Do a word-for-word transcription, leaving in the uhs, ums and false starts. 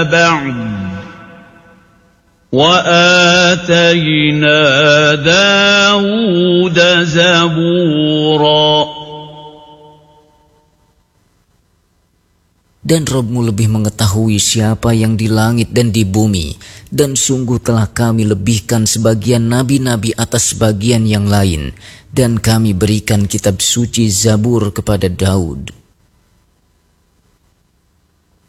بعد وآتينا داود زبورا. Dan Rabb-Mu lebih mengetahui siapa yang di langit dan di bumi, dan sungguh telah kami lebihkan sebagian nabi-nabi atas sebagian yang lain, dan kami berikan kitab suci Zabur kepada Daud.